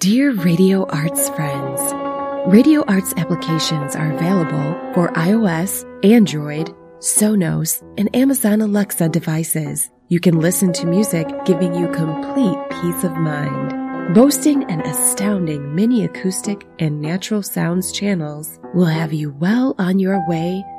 Dear Radio Arts friends, Radio Arts applications are available for iOS, Android, Sonos, and Amazon Alexa devices. You can listen to music giving you complete peace of mind. Boasting an astounding mini acoustic and natural sounds channels will have you well on your way